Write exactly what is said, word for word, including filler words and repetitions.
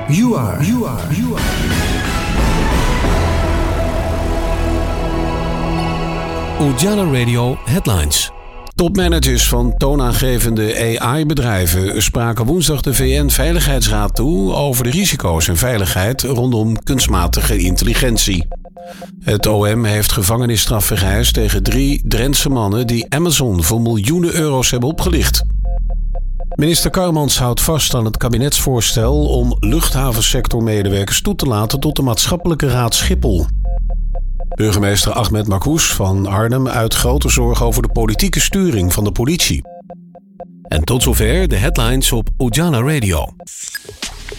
You are. You are. You are. Ujala Radio Headlines. Topmanagers van toonaangevende A I-bedrijven spraken woensdag de V N-veiligheidsraad toe over de risico's en veiligheid rondom kunstmatige intelligentie. Het O M heeft gevangenisstraf geëist tegen drie Drentse mannen die Amazon voor miljoenen euro's hebben opgelicht. Minister Karmans houdt vast aan het kabinetsvoorstel om luchthavensectormedewerkers toe te laten tot de maatschappelijke raad Schiphol. Burgemeester Ahmed Makous van Arnhem uit grote zorg over de politieke sturing van de politie. En tot zover de headlines op Ujala Radio.